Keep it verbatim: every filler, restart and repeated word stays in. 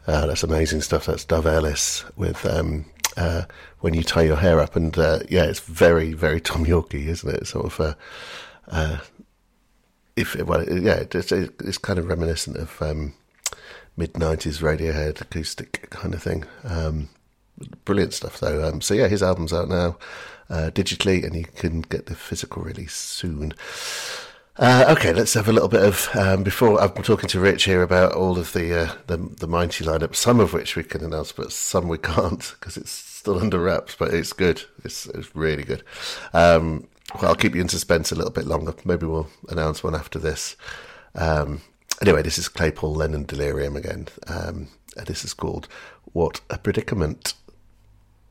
Uh, that's amazing stuff. That's Dove Ellis with um, uh, When You Tie Your Hair Up. And uh, yeah, it's very, very Tom Yorkie, isn't it? Sort of, uh, uh, if well, yeah, it's, it's kind of reminiscent of um, mid nineties Radiohead acoustic kind of thing. Um, brilliant stuff, though. Um, so yeah, his album's out now uh, digitally, and you can get the physical release soon. Uh, okay, let's have a little bit of um, before I'm talking to Rich here about all of the uh, the, the Mighty lineup, some of which we can announce, but some we can't because it's still under wraps. But it's good; it's, it's really good. Um, well, I'll keep you in suspense a little bit longer. Maybe we'll announce one after this. Um, anyway, this is Claypool Lennon Delirium again, um, and this is called "What a Predicament."